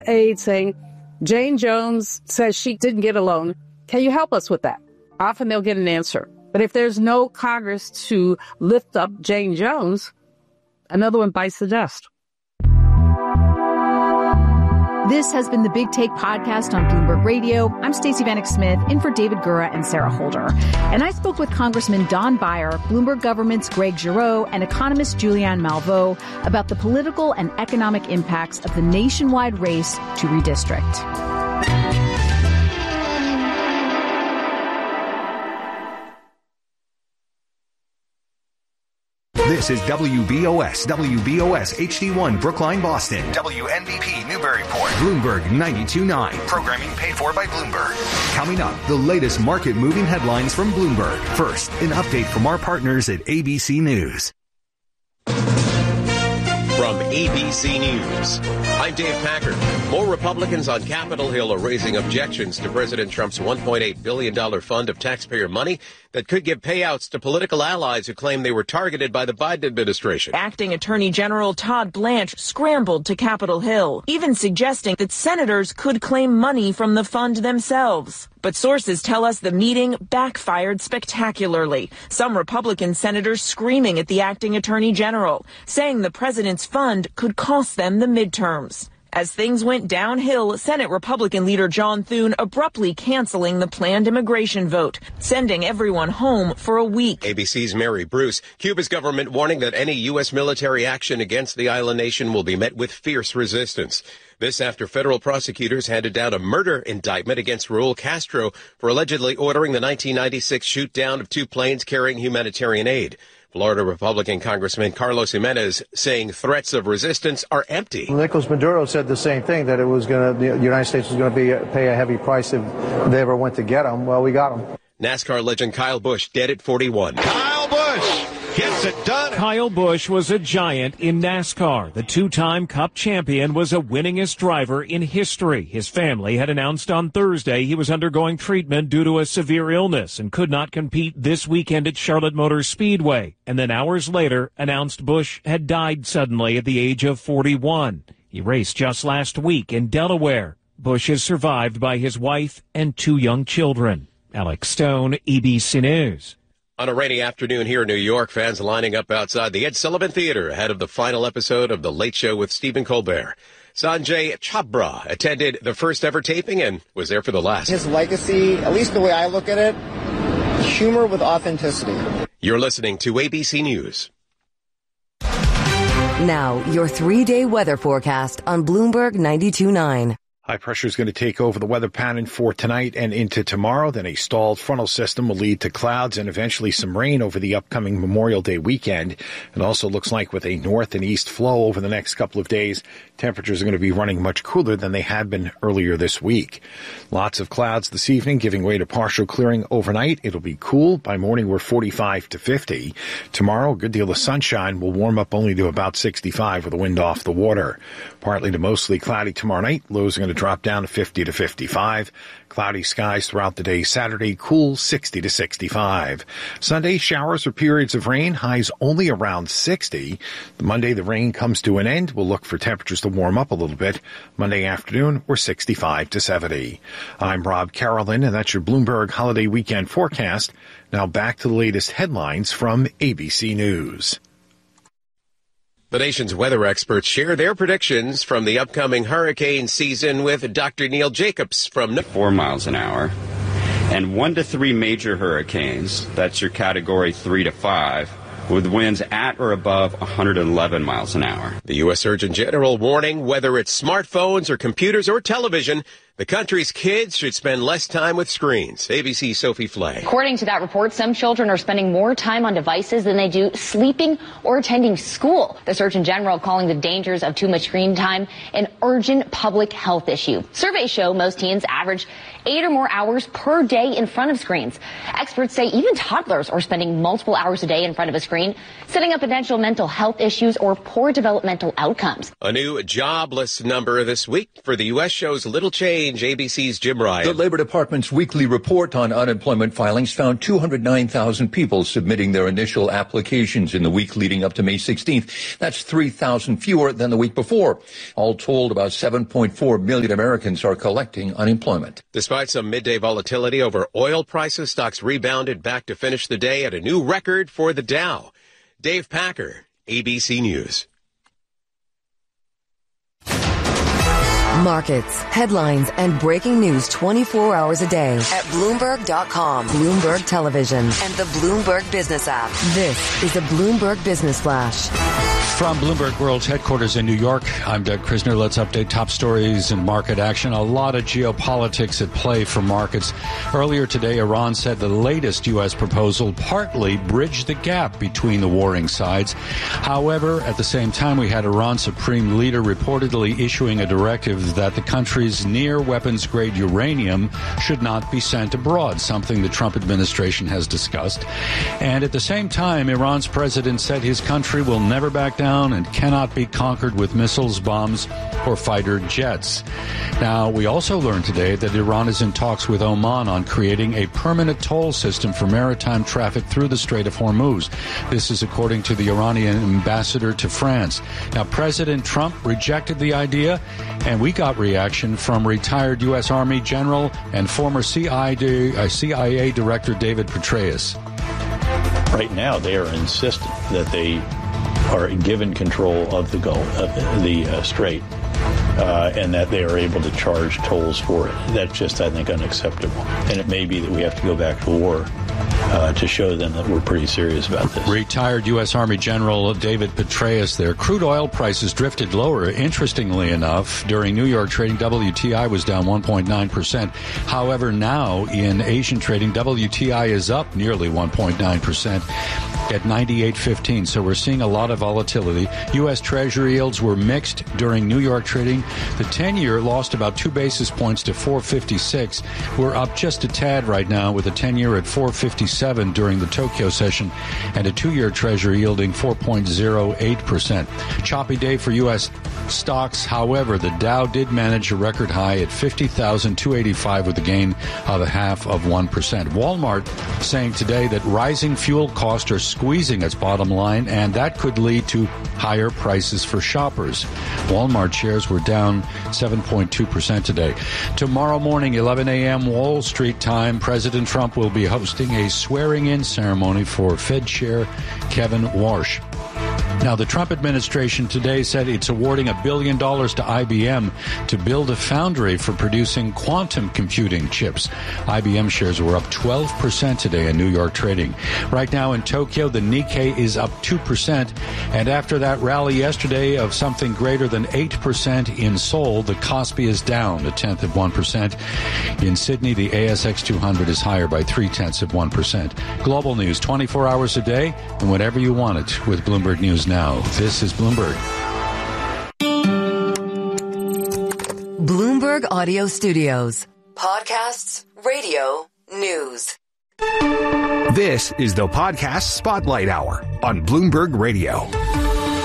aide saying, Jane Jones says she didn't get a loan. Can you help us with that? Often they'll get an answer. But if there's no Congress to lift up Jane Jones, another one bites the dust. This has been the Big Take podcast on Bloomberg Radio. I'm Stacey Vanek Smith, in for David Gura and Sarah Holder. And I spoke with Congressman Don Beyer, Bloomberg government's Greg Giroux, and economist Julianne Malveaux about the political and economic impacts of the nationwide race to redistrict. This is WBOS HD1 Brookline, Boston. WNBP Newburyport. Bloomberg 92.9. Programming paid for by Bloomberg. Coming up, the latest market-moving headlines from Bloomberg. First, an update from our partners at ABC News. From ABC News, I'm Dave Packard. More Republicans on Capitol Hill are raising objections to President Trump's $1.8 billion fund of taxpayer money that could give payouts to political allies who claim they were targeted by the Biden administration. Acting Attorney General Todd Blanche scrambled to Capitol Hill, even suggesting that senators could claim money from the fund themselves. But sources tell us the meeting backfired spectacularly. Some Republican senators screaming at the acting attorney general, saying the president's fund could cost them the midterms. As things went downhill, Senate Republican leader John Thune abruptly canceling the planned immigration vote, sending everyone home for a week. ABC's Mary Bruce. Cuba's government warning that any U.S. military action against the island nation will be met with fierce resistance. This after federal prosecutors handed down a murder indictment against Raul Castro for allegedly ordering the 1996 shoot-down of two planes carrying humanitarian aid. Florida Republican Congressman Carlos Jimenez saying threats of resistance are empty. Nicolas Maduro said the same thing, that the United States was going to pay a heavy price if they ever went to get him. Well, we got him. NASCAR legend Kyle Busch dead at 41. Kyle Busch gets it done. Kyle Busch was a giant in NASCAR. The two-time Cup champion was a winningest driver in history. His family had announced on Thursday he was undergoing treatment due to a severe illness and could not compete this weekend at Charlotte Motor Speedway. And then hours later announced Busch had died suddenly at the age of 41. He raced just last week in Delaware. Busch is survived by his wife and two young children. Alex Stone, ABC News. On a rainy afternoon here in New York, fans lining up outside the Ed Sullivan Theater ahead of the final episode of The Late Show with Stephen Colbert. Sanjay Chhabra attended the first ever taping and was there for the last. His legacy, at least the way I look at it, humor with authenticity. You're listening to ABC News. Now, your 3-day weather forecast on Bloomberg 92.9. High pressure is going to take over the weather pattern for tonight and into tomorrow. Then a stalled frontal system will lead to clouds and eventually some rain over the upcoming Memorial Day weekend. It also looks like with a north and east flow over the next couple of days, temperatures are going to be running much cooler than they had been earlier this week. Lots of clouds this evening, giving way to partial clearing overnight. It'll be cool. By morning, we're 45 to 50. Tomorrow, a good deal of sunshine will warm up only to about 65 with the wind off the water. Partly to mostly cloudy tomorrow night. Lows are going to drop down to 50 to 55. Cloudy skies throughout the day Saturday, cool 60 to 65. Sunday, showers or periods of rain, highs only around 60. Monday, the rain comes to an end. We'll look for temperatures to warm up a little bit. Monday afternoon, we're 65 to 70. I'm Rob Carolyn, and that's your Bloomberg Holiday Weekend forecast. Now back to the latest headlines from ABC News. The nation's weather experts share their predictions from the upcoming hurricane season with Dr. Neil Jacobs from 4 miles an hour. And 1 to 3 major hurricanes, that's your category 3 to 5, with winds at or above 111 miles an hour. The U.S. Surgeon General warning whether it's smartphones or computers or television, the country's kids should spend less time with screens. ABC's Sophie Flay. According to that report, some children are spending more time on devices than they do sleeping or attending school. The Surgeon General calling the dangers of too much screen time an urgent public health issue. Surveys show most teens average 8 or more hours per day in front of screens. Experts say even toddlers are spending multiple hours a day in front of a screen, setting up potential mental health issues or poor developmental outcomes. A new jobless number this week for the U.S. shows little change Exchange, ABC's Jim Ryan. The Labor Department's weekly report on unemployment filings found 209,000 people submitting their initial applications in the week leading up to May 16th. That's 3,000 fewer than the week before. All told, about 7.4 million Americans are collecting unemployment. Despite some midday volatility over oil prices, stocks rebounded back to finish the day at a new record for the Dow. Dave Packer, ABC News. Markets, headlines, and breaking news 24 hours a day at Bloomberg.com, Bloomberg Television, and the Bloomberg Business app. This is the Bloomberg Business Flash. From Bloomberg World's headquarters in New York, I'm Doug Krisner. Let's update top stories and market action. A lot of geopolitics at play for markets. Earlier today, Iran said the latest U.S. proposal partly bridged the gap between the warring sides. However, at the same time, we had Iran's supreme leader reportedly issuing a directive that the country's near-weapons-grade uranium should not be sent abroad, something the Trump administration has discussed. And at the same time, Iran's president said his country will never back down and cannot be conquered with missiles, bombs, or fighter jets. Now, we also learned today that Iran is in talks with Oman on creating a permanent toll system for maritime traffic through the Strait of Hormuz. This is according to the Iranian ambassador to France. Now, President Trump rejected the idea, and we got reaction from retired U.S. Army General and former CIA Director David Petraeus. Right now, they are insistent that they are given control of the Gulf, the Strait, and that they are able to charge tolls for it. That's just, I think, unacceptable. And it may be that we have to go back to war to show them that we're pretty serious about this. Retired U.S. Army General David Petraeus there. Crude oil prices drifted lower. Interestingly enough, during New York trading, WTI was down 1.9%. However, now in Asian trading, WTI is up nearly 1.9%. at 98.15. So we're seeing a lot of volatility. U.S. Treasury yields were mixed during New York trading. The 10-year lost about 2 basis points to 4.56. We're up just a tad right now with the 10-year at 4.57 during the Tokyo session and a 2-year Treasury yielding 4.08%. Choppy day for U.S. stocks. However, the Dow did manage a record high at 50,285 with a gain of 0.5%. Walmart saying today that rising fuel costs are squeezing its bottom line, and that could lead to higher prices for shoppers. Walmart shares were down 7.2% today. Tomorrow morning, 11 a.m. Wall Street time, President Trump will be hosting a swearing-in ceremony for Fed Chair Kevin Warsh. Now, the Trump administration today said it's awarding $1 billion to IBM to build a foundry for producing quantum computing chips. IBM shares were up 12% today in New York trading. Right now in Tokyo, the Nikkei is up 2%. And after that rally yesterday of something greater than 8% in Seoul, the Kospi is down 0.1%. In Sydney, the ASX 200 is higher by 0.3%. Global news 24 hours a day and whenever you want it with Bloomberg News Now. This is Bloomberg. Bloomberg Audio Studios. Podcasts, radio, news. This is the Podcast Spotlight Hour on Bloomberg Radio.